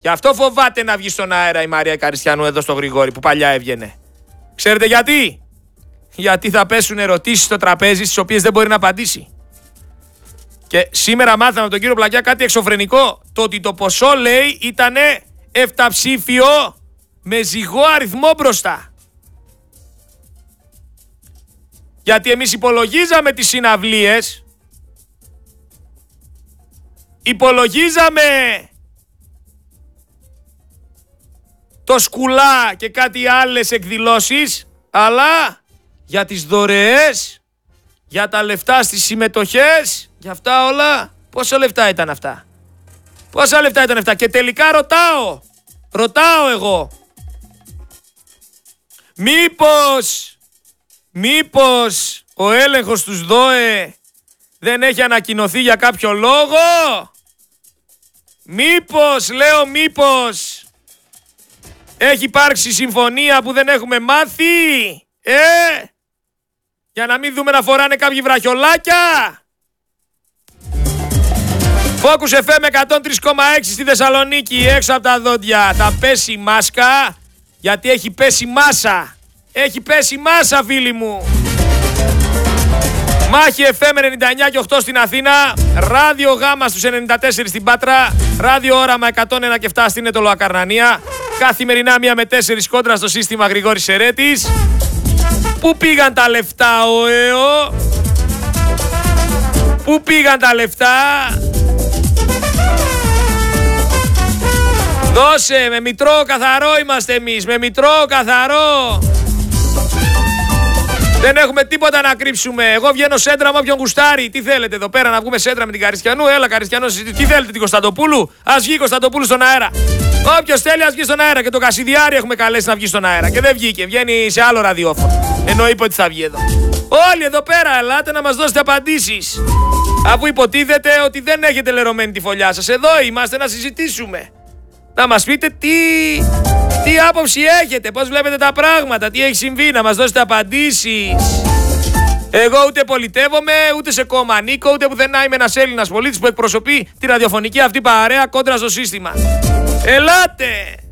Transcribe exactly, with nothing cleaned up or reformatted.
Γι' αυτό φοβάται να βγει στον αέρα η Μαρία Καριστιανού εδώ στο Γρηγόρη που παλιά έβγαινε. Ξέρετε γιατί? Γιατί θα πέσουν ερωτήσεις στο τραπέζι στις οποίες δεν μπορεί να απαντήσει. Και σήμερα μάθαμε από τον κύριο Πλακιά κάτι εξωφρενικό. Το ότι το ποσό, λέει, ήταν εφταψήφιο με ζυγό αριθμό μπροστά. Γιατί εμείς υπολογίζαμε τις συναυλίες, υπολογίζαμε το σκουλά και κάτι άλλες εκδηλώσεις, αλλά για τις δωρεές, για τα λεφτά στις συμμετοχές, για αυτά όλα, πόσα λεφτά ήταν αυτά? Πόσα λεφτά ήταν αυτά? Και τελικά ρωτάω, ρωτάω εγώ, μήπως, μήπως ο έλεγχος τους ΔΟΕ δεν έχει ανακοινωθεί για κάποιο λόγο? Μήπως, λέω μήπως, έχει υπάρξει συμφωνία που δεν έχουμε μάθει? Ε, για να μην δούμε να φοράνε κάποιοι βραχιολάκια. Focus εφ εμ εκατόν τρία κόμμα έξι στη Θεσσαλονίκη, έξω από τα δόντια. Θα πέσει μάσκα, γιατί έχει πέσει μάσα. Έχει πέσει μάσα, φίλοι μου. Μάχη εφ εμ ενενήντα εννιά και οκτώ στην Αθήνα, ράδιο Γάμα στους ενενήντα τέσσερα στην Πάτρα, ράδιο Όραμα εκατόν ένα και επτά στην Ετωλοακαρνανία, καθημερινά μία με τέσσερα κόντρα στο σύστημα Γρηγόρης Σερέτης. Πού πήγαν τα λεφτά, ο ΕΟ? Πού πήγαν τα λεφτά? Δώσε, με μητρό καθαρό είμαστε εμείς, με μητρό καθαρό. Δεν έχουμε τίποτα να κρύψουμε. Εγώ βγαίνω σέντρα με όποιον γουστάρει. Τι θέλετε εδώ πέρα, να βγούμε σέντρα με την Καριστιανού? Έλα, Καριστιανού, τι θέλετε, την Κωνσταντοπούλου? Ας βγει η Κωνσταντοπούλου στον αέρα. Όποιος θέλει, ας βγει στον αέρα. Και το Κασιδιάρη έχουμε καλέσει να βγει στον αέρα. Και δεν βγήκε, βγαίνει σε άλλο ραδιόφωνο. Ενώ είπε ότι θα βγει εδώ. Όλοι εδώ πέρα, ελάτε να μας δώσετε απαντήσεις. Αφού υποτίθεται ότι δεν έχετε λερωμένη τη φωλιά σας. Εδώ είμαστε να συζητήσουμε. Να μας πείτε τι, τι άποψη έχετε, πώς βλέπετε τα πράγματα, τι έχει συμβεί, να μας δώσετε απαντήσεις. Εγώ ούτε πολιτεύομαι, ούτε σε κόμμα ανήκω, ούτε πουθενά είμαι ένας Έλληνας πολίτης που εκπροσωπεί τη ραδιοφωνική αυτή παρέα κόντρα στο σύστημα. Ελάτε!